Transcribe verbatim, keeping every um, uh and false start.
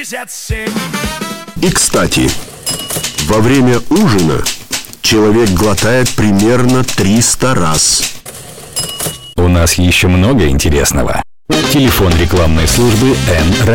И, кстати, во время ужина человек глотает примерно триста раз. У нас еще много интересного. Телефон рекламной службы Н.